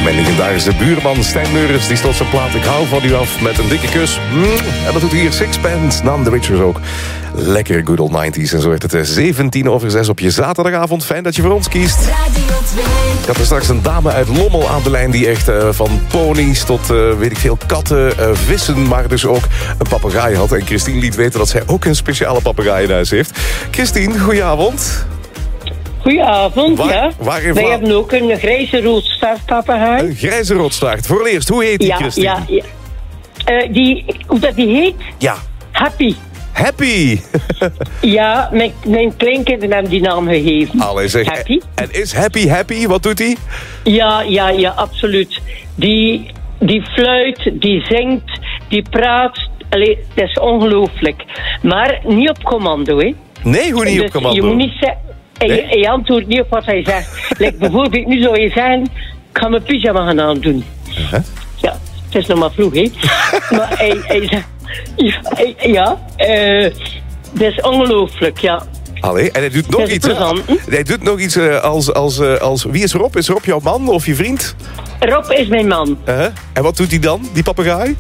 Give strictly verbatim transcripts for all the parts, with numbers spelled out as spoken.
Mijn legendarische buurman Stijn Meurens, die stoot zijn plaat. Ik hou van u af met een dikke kus. En dat doet hier Sixpence, naam The Richards ook. Lekker good old nineties. En zo werd het zeventien over zes op je zaterdagavond. Fijn dat je voor ons kiest. Ik had er straks een dame uit Lommel aan de lijn... die echt uh, van ponies tot, uh, weet ik veel, katten, uh, vissen... maar dus ook een papegaai had. En Christine liet weten dat zij ook een speciale papegaai in huis heeft. Christine, goedenavond. Goedenavond, waar, ja. Waar Wij hebben ook een grijze roodstaartpapegaai. Een grijze roodstaart. Voor eerst, hoe heet die, ja, Christine? Ja, ja. Uh, die, hoe dat die heet? Ja. Happy. Happy. Ja, mijn, mijn kleinkinderen hebben die naam gegeven. Allee, zeg. Happy. En is Happy happy? Wat doet hij? Ja, ja, ja, absoluut. Die, die fluit, die zingt, die praat. Allee, dat is ongelooflijk. Maar niet op commando, hè. Nee, hoe niet dus op commando? Je moet niet zeggen... Hij, nee? hij antwoordt niet op wat hij zegt. Like, bijvoorbeeld, nu zou je zeggen... Ik ga mijn pyjama gaan aandoen. Uh-huh. Ja, het is nog maar vroeg, hè. Maar hij, hij zegt... Ja, uh, dat is ongelooflijk, ja. Allee, en hij doet nog iets. Plezant, hij doet nog iets uh, als, als, uh, als... Wie is Rob? Is Rob jouw man of je vriend? Rob is mijn man. Uh-huh. En wat doet hij dan, die papegaai?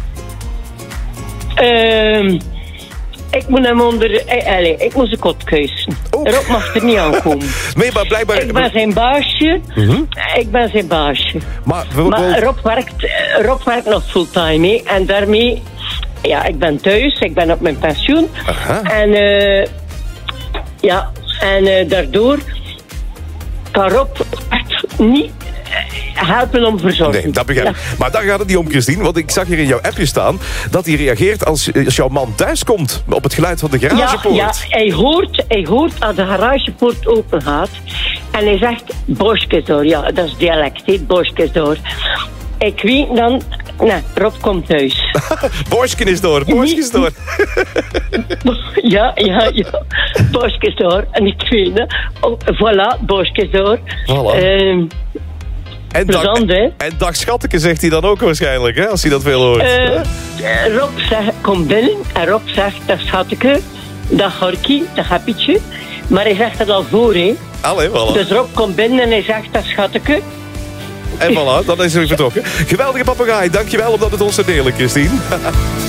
Ehm... Uh, Ik moet hem onder... Allez, ik moet zijn kot kuisen. Oh. Rob mag er niet aankomen. Nee, maar blijkbaar... Ik ben zijn baasje. Uh-huh. Ik ben zijn baasje. Maar, we, maar Rob, werkt, Rob werkt nog fulltime, hè. En daarmee... Ja, ik ben thuis. Ik ben op mijn pensioen. Uh-huh. En... Uh, ja, en uh, daardoor... kan Rob echt niet... helpen om verzorging. Nee, dat begrijp ik. Ja. Maar daar gaat het niet om, Christine. Want ik zag hier in jouw appje staan... dat hij reageert als, als jouw man thuis komt... op het geluid van de garagepoort. Ja, ja, hij hoort, hij hoort als de garagepoort open gaat... en hij zegt... Boskes door. Ja, dat is dialect, hè. Boskes door. Ik weet dan... Nee, Rob komt thuis. Borsken is door, Boskes door. ja, ja, ja. Boskes door. En ik weet het. Oh, voilà, Boskes door. Voilà. Uh, En dag, en dag schatteke zegt hij dan ook waarschijnlijk, hè, als hij dat veel hoort. Uh, Rob zegt, kom binnen. En Rob zegt, dag schatteke, dag Horkie, dag Happytje. Maar hij zegt het al voor, hè. Allee, voilà. Dus Rob komt binnen en hij zegt, dag schatteke. En voilà, dan is hij vertrokken. Geweldige papegaai, dankjewel omdat het ons te delen, Christine.